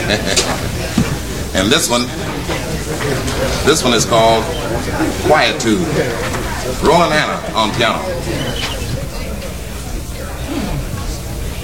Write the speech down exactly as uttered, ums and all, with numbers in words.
And this one, this one is called Quietude. Roland Hanna on piano.